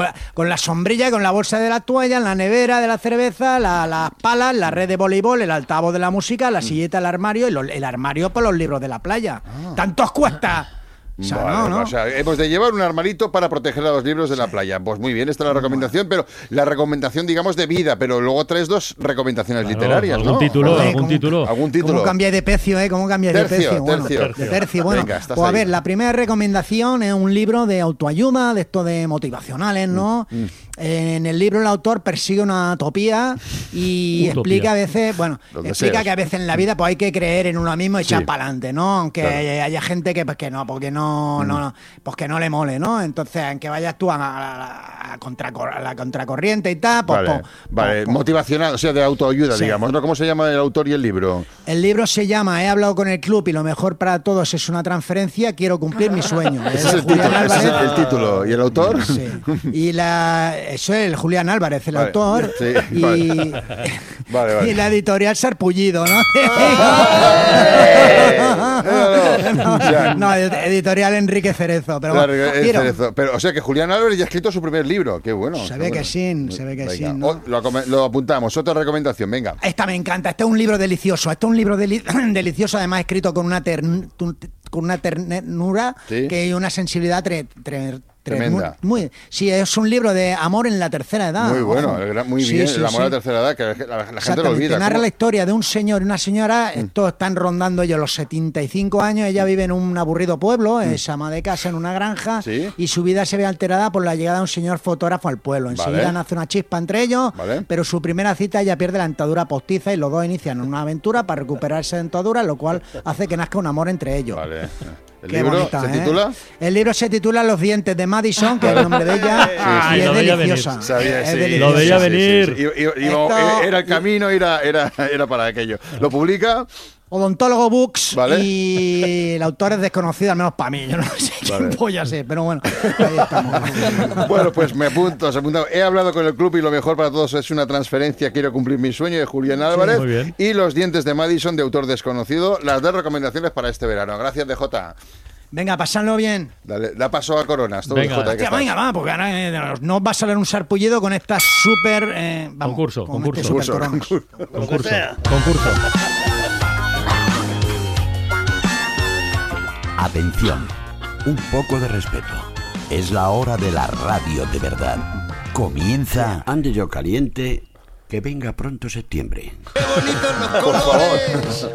con la sombrilla, con la bolsa de la toalla, la nevera de la cerveza, las palas, la red de voleibol, el altavoz de la música, la silleta, el armario y el armario por los libros de la playa. ¿Tanto os cuesta? O sea, vale, no. O sea, hemos de llevar un armarito para proteger a los libros de la playa. Pues muy bien, esta es la recomendación, pero la recomendación, digamos, de vida, pero luego traes 2 recomendaciones literarias, ¿algún ¿no? título? Oye, ¿Algún título? ¿Algún título? ¿Cómo cambiáis de precio, ¿Cómo cambiáis de precio? Tercio. De tercio, bueno. Venga, estás pues a ahí. ver, la primera recomendación es un libro de autoayuda, de esto de motivacionales, ¿no? En el libro el autor persigue una utopía y explica a veces, que a veces en la vida pues hay que creer en uno mismo y echar para adelante, ¿no? Aunque haya gente que pues que no, porque pues que no le mole, ¿no? Entonces, aunque vayas tú a la contracorriente y tal, pues... Vale, motivacional, o sea, de autoayuda, sí. digamos, ¿no? ¿Cómo se llama el autor y el libro? El libro se llama He hablado con el club y lo mejor para todos es una transferencia, quiero cumplir mi sueño. Ese es el título. ¿Y el autor? Sí. Y eso es el Julián Álvarez, el autor. Sí, y, vale. Y la editorial Sarpullido, ¿no? No, editorial Enrique Cerezo. Pero, Cerezo. Pero, o sea, que Julián Álvarez ya ha escrito su primer libro. Qué bueno. Se ve que sí, ¿no? Lo apuntamos. Otra recomendación, venga. Esta me encanta. Este es un libro delicioso. Delicioso, además escrito con una ternura, ¿sí? Que hay una sensibilidad tremenda. Sí, es un libro de amor en la tercera edad. Muy bueno, muy bien, el amor en la tercera edad, que la gente lo olvida. Narra la historia de un señor y una señora, estos están rondando ellos los 75 años, ella vive en un aburrido pueblo, es ama de casa en una granja, ¿sí? Y su vida se ve alterada por la llegada de un señor fotógrafo al pueblo. Enseguida nace una chispa entre ellos, pero su primera cita ella pierde la dentadura postiza y los dos inician una aventura para recuperar esa dentadura, lo cual hace que nazca un amor entre ellos. Vale. ¿El Qué libro bonita, se titula? El libro se titula Los dientes de Madison, que es el nombre de ella, y es deliciosa. Lo veía venir. Era el camino, era para aquello. ¿Lo publica? Odontólogo Books, ¿vale? Y el autor es desconocido, al menos para mí. Yo no sé quién polla sé, pero bueno, ahí estamos. Bueno, pues me apunto. He hablado con el club y lo mejor para todos es una transferencia. Quiero cumplir mi sueño, de Julián Álvarez. Muy bien. Y Los dientes de Madison, de autor desconocido. Las 2 recomendaciones para este verano. Gracias, DJ. Venga, pasadlo bien. Dale, da paso a Coronas. Todo venga, venga, va, porque ahora no va a salir un sarpullido con esta súper... Concurso. Concurso. Atención, un poco de respeto. Es la hora de la radio de verdad. Comienza Ande yo caliente, que venga pronto septiembre. Por favor.